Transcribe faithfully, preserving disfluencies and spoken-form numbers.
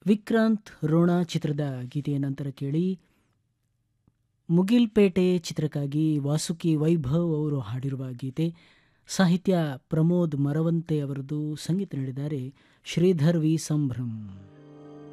ವಿಕ್ರಾಂತ್ ರೋಣ ಚಿತ್ರದ ಗೀತೆಯ ನಂತರ ಕೇಳಿ ಮುಗಿಲ್ಪೇಟೆ ಚಿತ್ರಕ್ಕಾಗಿ ವಾಸುಕಿ ವೈಭವ್ ಅವರು ಹಾಡಿರುವ ಗೀತೆ. ಸಾಹಿತ್ಯ ಪ್ರಮೋದ್ ಮರವಂತೆ ಅವರದು, ಸಂಗೀತ ನೀಡಿದ್ದಾರೆ ಶ್ರೀಧರ್ ವಿ ಸಂಭ್ರಮ್.